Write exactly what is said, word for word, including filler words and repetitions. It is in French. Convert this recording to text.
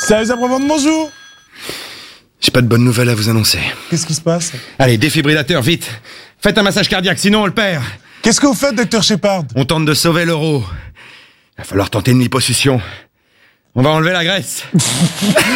Service après-vente, bonjour. J'ai pas de bonnes nouvelles à vous annoncer. Qu'est-ce qui se passe? Allez, défibrillateur, vite. Faites un massage cardiaque, sinon on le perd. Qu'est-ce que vous faites, docteur Shepard? On tente de sauver l'euro. Il va falloir tenter une liposuction. On va enlever la graisse.